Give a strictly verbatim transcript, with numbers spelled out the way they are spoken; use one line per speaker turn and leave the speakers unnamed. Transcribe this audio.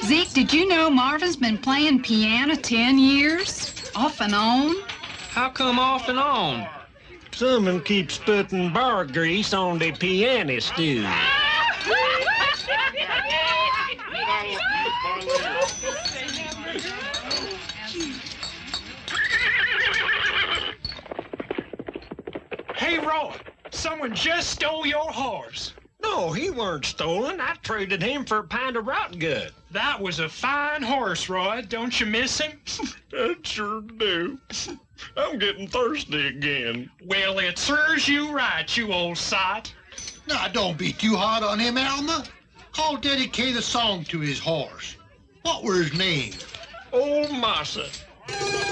Zeke, did you know Marvin's been playing piano ten years? Off and on?
How come off and on?
Someone keeps putting bar grease on the piano stool.
Hey, Roy, someone just stole your horse.
No, he weren't stolen. I traded him for a pint of rot gut.
That was a fine horse, Roy. Don't you miss him?
I sure do. I'm getting thirsty again.
Well, it serves you right, you old sot.
Now, don't be too hard on him, Alma. I'll dedicate a song to his horse. What were his name?
Old Massa.